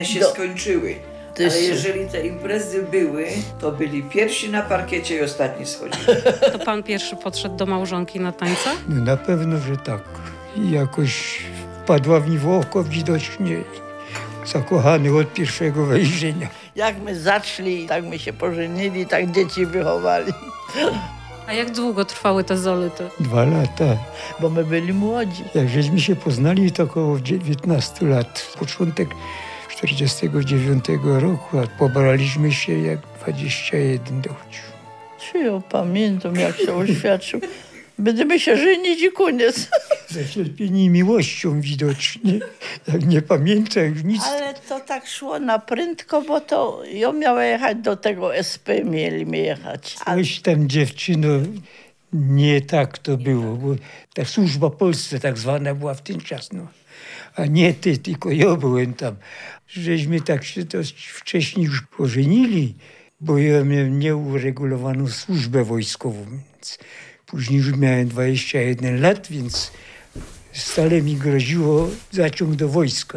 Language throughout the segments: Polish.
się skończyły. Ale jeżeli te imprezy były, to byli pierwsi na parkiecie i ostatni schodzili. To pan pierwszy podszedł do małżonki na tańce? No na pewno, że tak. I jakoś wpadła mi w oko widocznie. Zakochany od pierwszego wejrzenia. Jak my zaczęli, tak my się pożenili, tak dzieci wychowali. A jak długo trwały te zolety? 2 lata. Bo my byli młodzi. Jak żeśmy się poznali, to około 19 lat. Początek 49 roku, a pobraliśmy się jak 21 dochodził. Czy ja pamiętam, jak się oświadczył. Będziemy się żenić i koniec. Zaślepieni miłością widocznie. Jak nie pamiętam już nic. Ale to tak szło na prędko, bo to ja miała jechać do tego SP, mieliśmy jechać. Coś tam, dziewczyno, nie tak to było, bo ta służba Polsce tak zwana była w ten czas, no. A nie ty, tylko ja byłem tam. Żeśmy tak się dość wcześniej już pożenili, bo ja miałem nieuregulowaną służbę wojskową, więc później już miałem 21 lat, więc stale mi groziło zaciąg do wojska.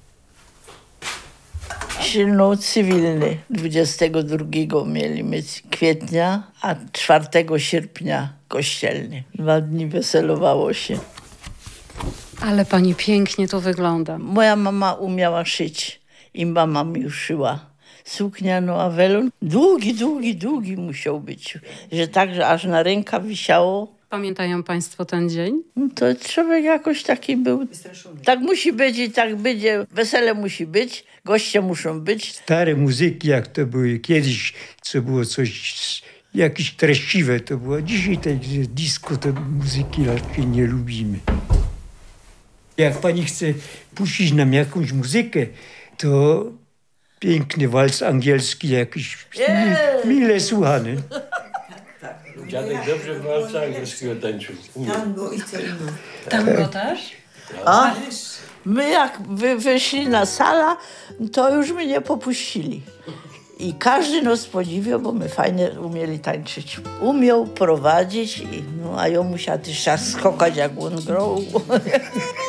Silną cywilny 22 mieliśmy kwietnia, a 4 sierpnia kościelny. 2 dni weselowało się. Ale pani pięknie to wygląda. Moja mama umiała szyć i mama mi już szyła suknia, no a welon długi musiał być, że tak, że aż na rękaw wisiało. Pamiętają państwo ten dzień? No to człowiek jakoś taki był. Tak musi być i tak będzie. Wesele musi być, goście muszą być. Stare muzyki, jak to były kiedyś, co było coś, jakieś treściwe to było. Dzisiaj te disco, to muzyki raczej nie lubimy. Jak pani chce puścić nam jakąś muzykę, to piękny wals angielski jakiś, mile słuchany. Dziadek dobrze walca angielskiego tańczył. Tango i celno. Tango też? A my jak wyszli na salę, to już mnie nie popuścili. I każdy nas podziwiał, bo my fajnie umieli tańczyć. Umiał prowadzić, no, a ja musiała też czas skakać, jak on grał.